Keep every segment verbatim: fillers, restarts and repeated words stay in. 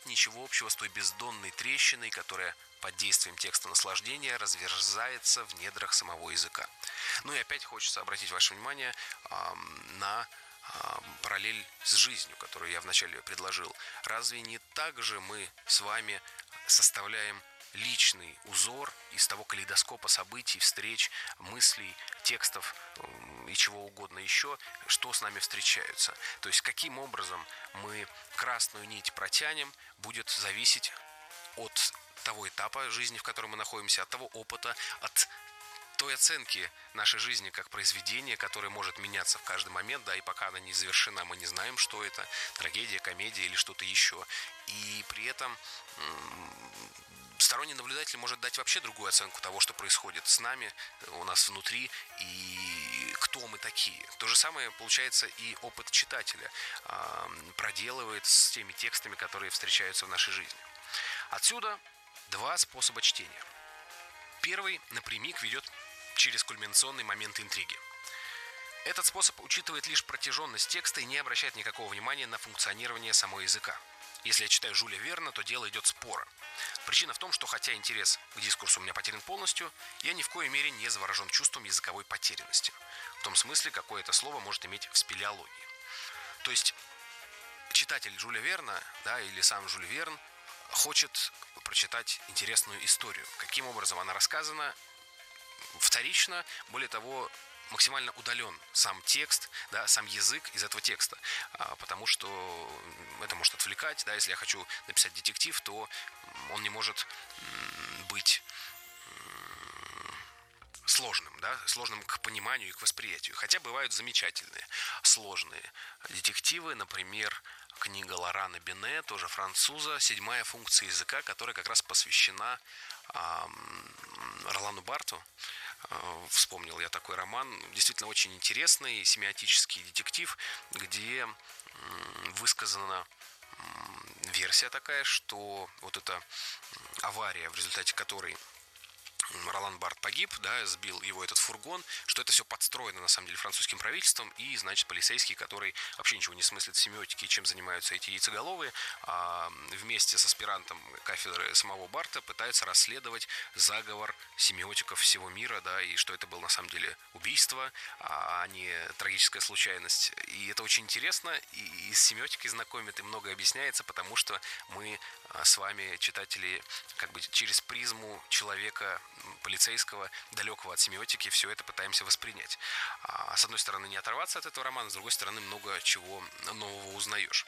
ничего общего с той бездонной трещиной, которая под действием текста наслаждения разверзается в недрах самого языка. Ну и опять хочется обратить ваше внимание э, на э, параллель с жизнью, которую я вначале предложил. Разве не так же мы с вами составляем личный узор из того калейдоскопа событий, встреч, мыслей, текстов и чего угодно еще, что с нами встречаются? То есть каким образом мы красную нить протянем, будет зависеть от того этапа жизни, в котором мы находимся, от того опыта, от той оценки нашей жизни как произведения, которое может меняться в каждый момент, да, и пока она не завершена, мы не знаем, что это, трагедия, комедия или что-то еще. И при этом сторонний наблюдатель может дать вообще другую оценку того, что происходит с нами, у нас внутри, и кто мы такие. То же самое получается и опыт читателя э, проделывает с теми текстами, которые встречаются в нашей жизни. Отсюда два способа чтения. Первый напрямик ведет через кульминационный момент интриги. Этот способ учитывает лишь протяженность текста и не обращает никакого внимания на функционирование самого языка. Если я читаю Жюля Верна, то дело идет спора. Причина в том, что хотя интерес к дискурсу у меня потерян полностью, я ни в коей мере не заворожен чувством языковой потерянности. В том смысле, какое это слово может иметь в спелеологии. То есть читатель Жюля Верна, да, или сам Жюль Верн хочет прочитать интересную историю. Каким образом она рассказана, вторично, более того, максимально удален сам текст, да, сам язык из этого текста, а, потому что это может отвлекать, да, если я хочу написать детектив, то он не может быть сложным, да, сложным к пониманию и к восприятию. Хотя бывают замечательные, сложные детективы, например, книга Лорана Бине, тоже француза, «Седьмая функция языка», которая как раз посвящена э, Ролану Барту. Э, вспомнил я такой роман. Действительно очень интересный семиотический детектив, где э, высказана э, версия такая, что вот эта авария, в результате которой Ролан Барт погиб, да, сбил его этот фургон, что это все подстроено, на самом деле, французским правительством, и, значит, полицейские, которые вообще ничего не смыслят в семиотике и чем занимаются эти яйцеголовые, а вместе с аспирантом кафедры самого Барта пытаются расследовать заговор семиотиков всего мира, да, и что это было, на самом деле, убийство, а не трагическая случайность. И это очень интересно, и с семиотикой знакомит, и многое объясняется, потому что мы с вами, читатели, как бы через призму человека, полицейского, далекого от семиотики, все это пытаемся воспринять. А, с одной стороны, не оторваться от этого романа, с другой стороны, много чего нового узнаешь.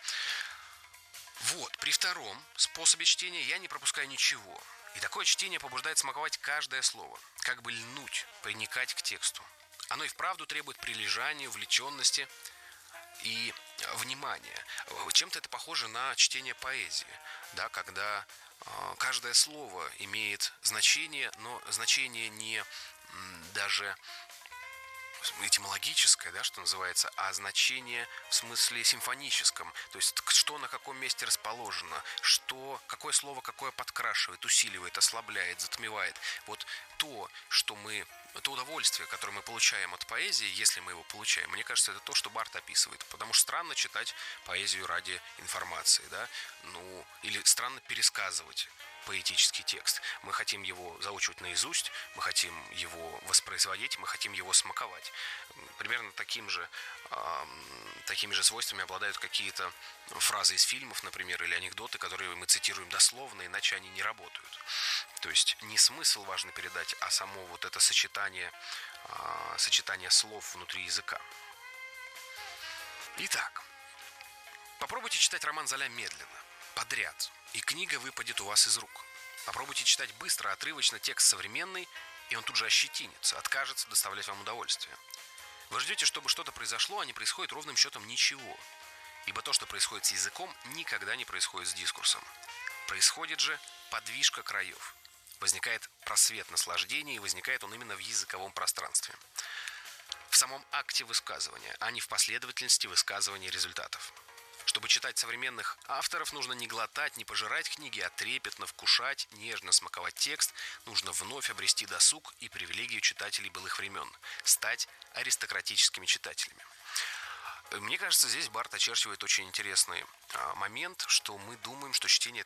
Вот, при втором способе чтения я не пропускаю ничего. И такое чтение побуждает смаковать каждое слово, как бы льнуть, приникать к тексту. Оно и вправду требует прилежания, увлеченности и внимания. Чем-то это похоже на чтение поэзии, да, когда каждое слово имеет значение, но значение не даже этимологическое, да, что называется, а значение в смысле симфоническом. То есть, что на каком месте расположено, что, какое слово какое подкрашивает, усиливает, ослабляет, затмевает. Вот то, что мы, то удовольствие, которое мы получаем от поэзии, если мы его получаем, мне кажется, это то, что Барт описывает. Потому что странно читать поэзию ради информации, да, ну, или странно пересказывать поэтический текст. Мы хотим его заучивать наизусть, мы хотим его воспроизводить, мы хотим его смаковать. Примерно таким же, э, такими же свойствами обладают какие-то фразы из фильмов, например, или анекдоты, которые мы цитируем дословно, иначе они не работают. То есть не смысл важно передать, а само вот это сочетание, э, сочетание слов внутри языка. Итак, попробуйте читать роман Золя медленно, подряд, и книга выпадет у вас из рук. Попробуйте читать быстро, отрывочно, текст современный, и он тут же ощетинится, откажется доставлять вам удовольствие. Вы ждете, чтобы что-то произошло, а не происходит ровным счетом ничего. Ибо то, что происходит с языком, никогда не происходит с дискурсом. Происходит же подвижка краев. Возникает просвет наслаждения, и возникает он именно в языковом пространстве. В самом акте высказывания, а не в последовательности высказывания результатов. Чтобы читать современных авторов, нужно не глотать, не пожирать книги, а трепетно вкушать, нежно смаковать текст. Нужно вновь обрести досуг и привилегию читателей былых времен – стать аристократическими читателями. Мне кажется, здесь Барт очерчивает очень интересный а, момент, что мы думаем, что чтение – это